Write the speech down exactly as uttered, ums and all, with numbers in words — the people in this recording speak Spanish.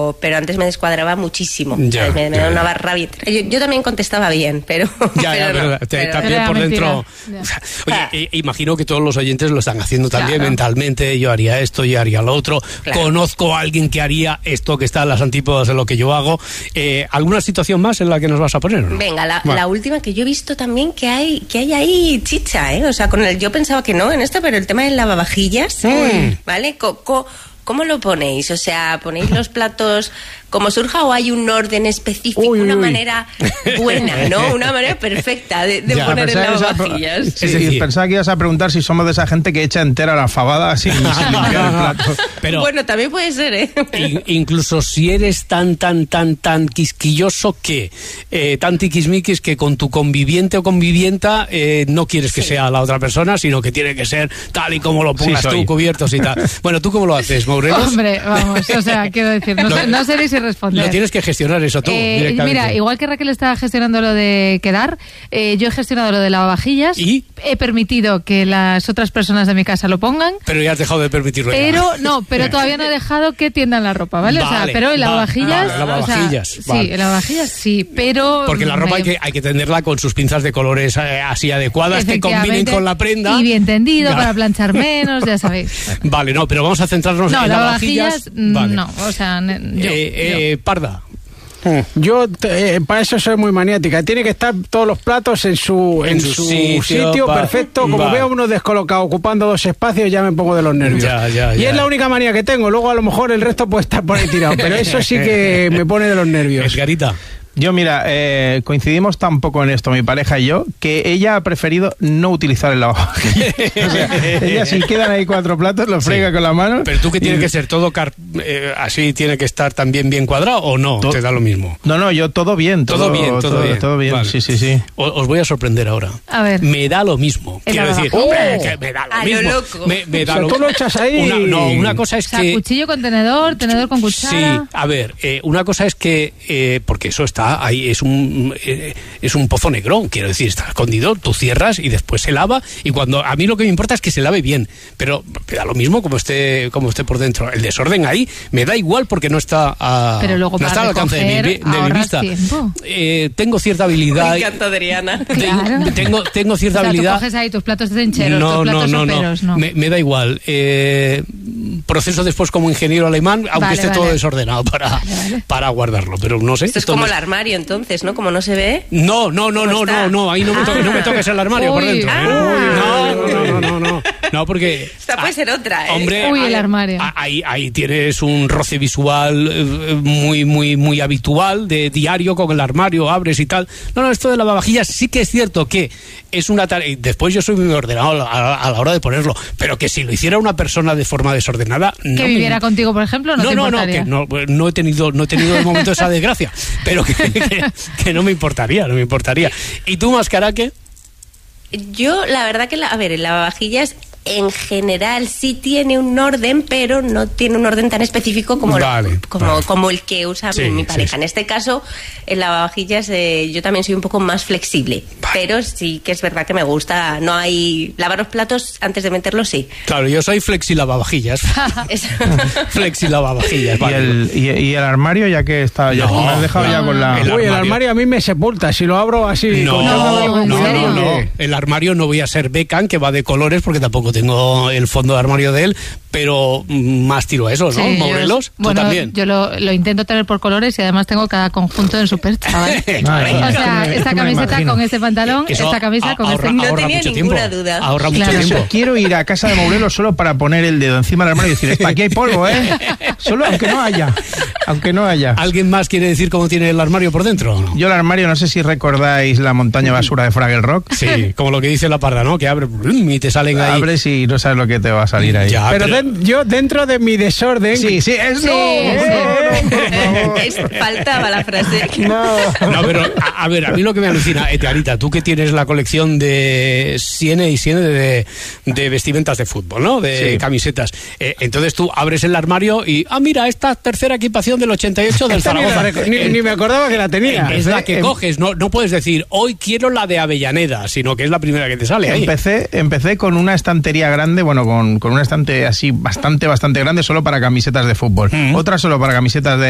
pero pero antes me descuadraba muchísimo. Ya, me, me ya, daba ya. una rabia. Yo, yo también contestaba bien, pero... Ya, ya, pero, pero, no, te- pero también por dentro... Ya. Oye, Ah. eh, imagino que todos los oyentes lo están haciendo también Claro. mentalmente. Yo haría esto, yo haría lo otro. Claro. Conozco a alguien que haría esto que está en las antípodas de lo que yo hago. Eh, ¿Alguna situación más en la que nos vas a poner? ¿No? Venga, la, Bueno. la última, que yo he visto también que hay que hay ahí chicha, ¿eh? O sea, con el, yo pensaba que no en esto, pero el tema del lavavajillas, Mm. ¿vale? Co- co- ¿Cómo lo ponéis? O sea, ¿ponéis los platos como surja o hay un orden específico, Uy, uy, una uy. manera buena, ¿no? Una manera perfecta de, de Ya, poner el Pensaba esa- lavavajillas? Sí, Es decir- pensaba que ibas a preguntar si somos de esa gente que echa entera la fabada sin, sin limpiar el plato. Pero Bueno, también puede ser, ¿eh? in- incluso si eres tan, tan, tan, tan quisquilloso que, eh, tan tiquismiquis que con tu conviviente o convivienta eh, no quieres que Sí. sea la otra persona, sino que tiene que ser tal y como lo pongas Sí, soy. tú, cubiertos y tal. Bueno, ¿tú cómo lo haces, Mourelos? Hombre, vamos, o sea, quiero decir, no, Lo- sé- no seréis sin responder. Lo tienes que gestionar eso tú, Eh, directamente. mira, igual que Raquel está gestionando lo de quedar, eh, yo he gestionado lo de lavavajillas. ¿Y? He permitido que las otras personas de mi casa lo pongan. Pero ya has dejado de permitirlo. ya. Pero no, pero todavía no he dejado que tiendan la ropa, ¿vale? o sea, Vale, pero en va- lavavajillas, vale, o sea, lavavajillas, sí, vale. en lavavajillas sí, pero Porque la ropa me- hay que, hay que tenderla con sus pinzas de colores eh, así adecuadas que combinen efectivamente, con la prenda. y bien tendido Ya. para planchar menos, ya sabéis. Vale, no, pero vamos a centrarnos No, en lavavajillas, lavavajillas. Vale. no, o sea, ne- yo, Eh, eh, Parda. Yo eh, para eso soy muy maniática. Tiene que estar todos los platos en su en, En su su sitio, sitio, va- perfecto. Como va. veo uno descolocado ocupando dos espacios, ya me pongo de los nervios. Ya, ya, y ya. es la única manía que tengo. Luego a lo mejor el resto puede estar por ahí tirado, pero eso sí que me pone de los nervios. Edgarita. Yo, mira, eh, coincidimos tan poco en esto, mi pareja y yo, que ella ha preferido no utilizar el lavavajillas. O sea, ella si quedan ahí cuatro platos, los frega Sí. con la mano. Pero tú que tiene y- que ser todo car- eh, así, tiene que estar también bien cuadrado o no, To- te da lo mismo. No, no, yo todo bien. Todo, Todo bien, todo bien. Todo bien, Vale. sí, sí, sí. O- Os voy a sorprender ahora. A ver. Me da lo mismo. El Quiero decir, lavavajillas. hombre, que me da lo A lo mismo. loco. Me, me da O sea, lo- tú lo echas ahí Una, no, y- una cosa o es sea, que... cuchillo con tenedor, tenedor con cuchara. Sí, a ver, eh, una cosa es que, eh, porque eso está ahí, es un eh, es un pozo negro, quiero decir, está escondido, tú cierras y después se lava, y cuando a mí lo que me importa es que se lave bien, pero me da lo mismo como esté, como esté por dentro. El desorden ahí me da igual porque no está a, Pero luego no para está al alcance de mi, recoger, vi- de mi ahorras vista. tiempo. Eh, tengo cierta habilidad. Me encanta, Adriana. Tengo, Claro. tengo, tengo cierta O sea, tú habilidad. coges ahí tus platos de encheros, No, tus no, platos no, no, soperos, no. Me, me da igual. Eh, proceso después como ingeniero alemán, aunque Vale, esté vale. todo desordenado para, vale. para guardarlo, pero no sé. Esto es esto como me- el armario, entonces, ¿no? Como no se ve. No, no, no, ¿Cómo no, está? no, no, ahí no me, toques, no me toques el armario por Uy. dentro. ¿eh? Ah. No, no, no, no, no, no, porque... Esta puede ser otra, ¿eh? Hombre, Uy, el ahí- armario. Ahí, ahí tienes un roce visual eh, muy, muy, muy habitual, de diario con el armario, abres y tal. No, no, esto de lavavajillas sí que es cierto que es una tarea, y después yo soy muy ordenado a, a la hora de ponerlo, pero que si lo hiciera una persona de forma desordenada... Que no me- viviera contigo, por ejemplo, no, no, te no, no, importaría. que no, no he tenido, no he tenido de momento esa desgracia, pero que, que, que no me importaría, no me importaría. ¿Y tú, Mascaraque? Yo, la verdad que, la, a ver, el lavavajillas en general sí tiene un orden, pero no tiene un orden tan específico como, Vale, lo- como, vale. como el que usa Sí, mi, mi sí, pareja. sí. En este caso, el lavavajillas eh, yo también soy un poco más flexible, Vale. pero sí que es verdad que me gusta. No hay lavar los platos antes de meterlos, sí. Claro, yo soy flexi lavavajillas. Es- Flexi lavavajillas, Y vale. el, y, y el armario, ya que está, ya No, me has dejado no, ya con la... el Uy, el armario. armario a mí me sepulta. Si lo abro así... No, con no, todo no, con ¿en no, cuidado, serio? no. que- El armario no voy a ser Beckham, que va de colores, porque tampoco tengo el fondo de armario de él, pero mm, más tiro a eso, ¿no? Sí, yo- Morelos, tú bueno, también. yo lo, lo intento tener por colores y además tengo cada conjunto en su percha, ¿vale? Madre mía, O es que sea, me- es esta que me camiseta imagino. con este pantalón, Eso esta camisa a- con ahorra, este... No ahorra tenía mucho ninguna tiempo. duda. Ahorra Claro. mucho O sea, tiempo. quiero ir a casa de Morelos solo para poner el dedo encima del armario y decir, aquí hay polvo, ¿eh? Solo aunque no haya, aunque no haya. ¿Alguien más quiere decir cómo tiene el armario por dentro o no? Yo el armario, no sé si recordáis la montaña basura de Fraggle Rock. Sí, como lo que dice la parda, ¿no? Que abre brum, y te salen ahí. Abres y no sabes lo que te va a salir ahí. Ya, Pero, pero- den- yo dentro de mi desorden... Sí, sí, es Sí, no, sí. no, no, por favor. Es- faltaba la frase. No. No, pero a, a ver, a mí lo que me alucina, Edgarita, tú que tienes la colección de Siene y Siene de, de vestimentas de fútbol, ¿no? De Sí. camisetas. Eh, entonces tú abres el armario y, ah, mira, esta tercera equipación del ochenta y ocho del Esta ni, la Zaragoza. rec- ni- Eh, ni me acordaba que la tenía. es la que em- coges, no, no puedes decir, hoy quiero la de Avellaneda, sino que es la primera que te sale ahí. Empecé, empecé con una estantería grande, bueno, con, con una estante así bastante, bastante grande solo para camisetas de fútbol. Mm. Otra solo para camisetas de